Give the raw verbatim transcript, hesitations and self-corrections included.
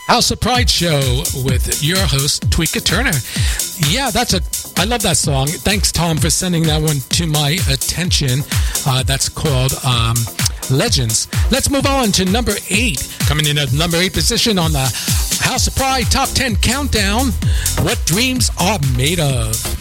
House of Pride show with your host, Tweeka Turner. Yeah, that's a, I love that song. Thanks, Tom, for sending that one to my attention. Uh, that's called um, Legends. Let's move on to number eight. Coming in at number eight position on the House of Pride Top ten Countdown. What Dreams Are Made Of.